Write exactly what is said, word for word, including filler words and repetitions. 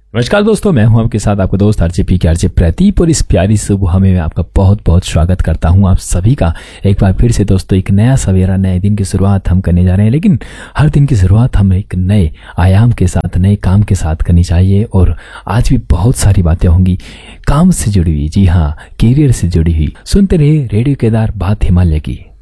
नमस्कार दोस्तों, मैं हूं आपके साथ आपका दोस्त आरजे पी के आरजे प्रदीप और इस प्यारी सुबह में मैं आपका बहुत बहुत स्वागत करता हूं आप सभी का। एक बार फिर से दोस्तों एक नया सवेरा, नए दिन की शुरुआत हम करने जा रहे हैं, लेकिन हर दिन की शुरुआत हम एक नए आयाम के साथ, नए काम के साथ करनी चाहिए। और आज भी बहुत सारी बातें होंगी काम से जुड़ी हुई, जी हाँ, कैरियर से जुड़ी हुई। सुनते रहिए रेडियो केदार बात हिमालय की।